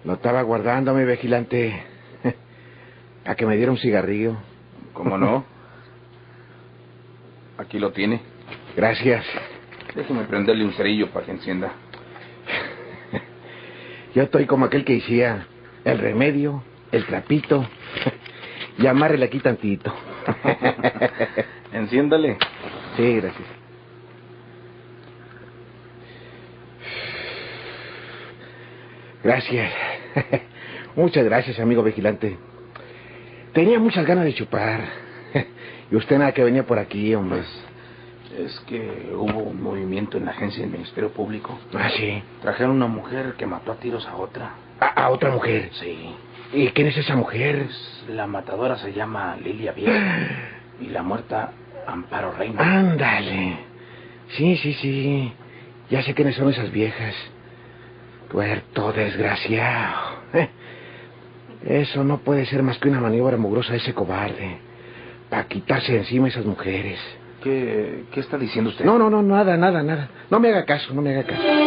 Lo estaba guardando, mi vigilante. A que me diera un cigarrillo. ¿Cómo no? Aquí lo tiene. Gracias. Déjeme prenderle un cerillo para que encienda. Yo estoy como aquel que decía: el remedio, el trapito, y amárrele aquí tantito. Enciéndale. Sí, gracias. Gracias. Muchas gracias, amigo vigilante. Tenía muchas ganas de chupar. Y usted nada que venía por aquí, hombre. Pues, es que hubo un movimiento en la agencia del Ministerio Público. Ah, sí. Trajeron una mujer que mató a tiros a otra. ¿A otra mujer? Sí. ¿Y quién es esa mujer? Pues, la matadora se llama Lilia Vieja y la muerta Amparo Reina. Ándale. Sí. Ya sé quiénes son esas viejas. Tuerto desgraciado. Eso no puede ser más que una maniobra mugrosa de ese cobarde. Para quitarse de encima esas mujeres. ¿Qué está diciendo usted? No, nada. No me haga caso.